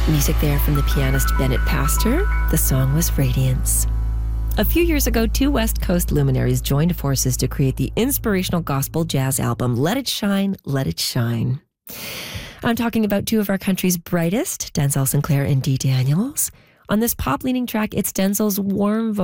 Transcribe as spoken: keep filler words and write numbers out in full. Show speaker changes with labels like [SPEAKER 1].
[SPEAKER 1] Music there from the pianist Bennett Pastor. The song was Radiance. A few years ago, two West Coast luminaries joined forces to create the inspirational gospel jazz album, Let It Shine, Let It Shine. I'm talking about two of our country's brightest, Denzel Sinclair and Dee Daniels. On this pop-leaning track, it's Denzel's warm voice